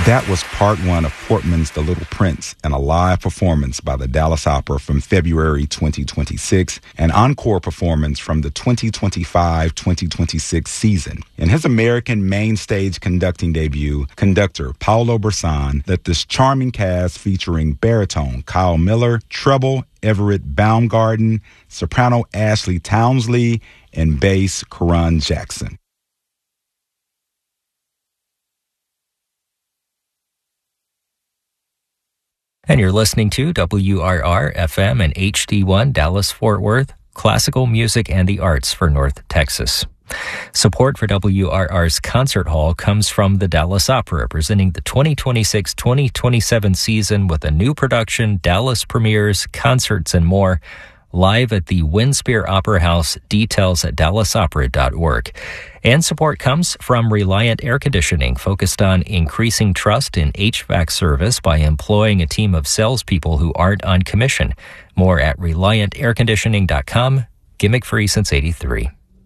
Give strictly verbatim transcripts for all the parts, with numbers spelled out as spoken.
That was part one of Portman's The Little Prince and a live performance by the Dallas Opera from February twenty twenty-six, an encore performance from the twenty twenty-five twenty twenty-six season. In his American main stage conducting debut, conductor Paolo Brisson led this charming cast featuring baritone Kyle Miller, treble Everett Baumgarten, soprano Ashley Townsley, and bass Karan Jackson. And you're listening to W R R F M and H D one Dallas-Fort Worth, classical music and the arts for North Texas. Support for W R R's Concert Hall comes from the Dallas Opera, presenting the twenty twenty-six twenty twenty-seven season with a new production, Dallas premieres, concerts, and more. Live at the Winspear Opera House. Details at dallas opera dot org. And support comes from Reliant Air Conditioning, focused on increasing trust in H V A C service by employing a team of salespeople who aren't on commission. More at reliant air conditioning dot com. Gimmick free since eighty-three.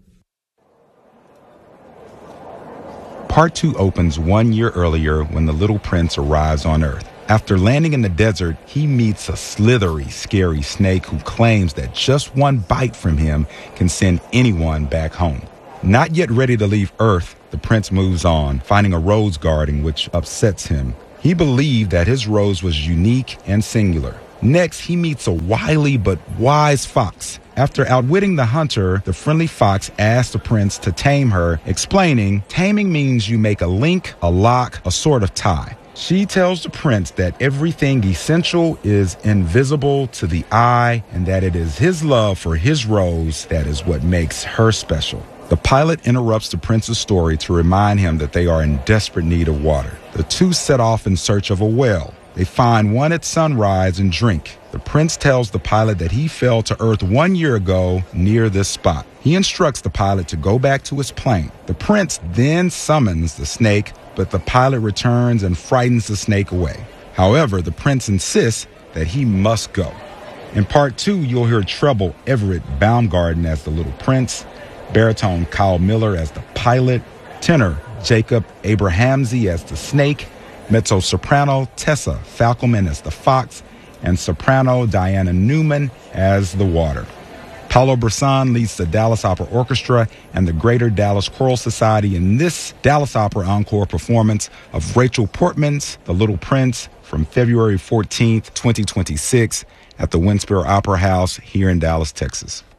Part two opens one year earlier when the Little Prince arrives on Earth. After landing in the desert, he meets a slithery, scary snake who claims that just one bite from him can send anyone back home. Not yet ready to leave Earth, the prince moves on, finding a rose garden which upsets him. He believed that his rose was unique and singular. Next, he meets a wily but wise fox. After outwitting the hunter, the friendly fox asks the prince to tame her, explaining, taming means you make a link, a lock, a sort of tie. She tells the prince that everything essential is invisible to the eye and that it is his love for his rose that is what makes her special. The pilot interrupts the prince's story to remind him that they are in desperate need of water. The two set off in search of a well. They find one at sunrise and drink. The prince tells the pilot that he fell to Earth one year ago near this spot. He instructs the pilot to go back to his plane. The prince then summons the snake, but the pilot returns and frightens the snake away. However, the prince insists that he must go. In part two, you'll hear treble Everett Baumgarten as the Little Prince, baritone Kyle Miller as the pilot, tenor Jacob Abrahamsey as the snake, mezzo-soprano Tessa Falcoman as the fox, and soprano Diana Newman as the water. Paolo Brisson leads the Dallas Opera Orchestra and the Greater Dallas Choral Society in this Dallas Opera Encore performance of Rachel Portman's The Little Prince from February fourteenth, twenty twenty-six at the Winspear Opera House here in Dallas, Texas.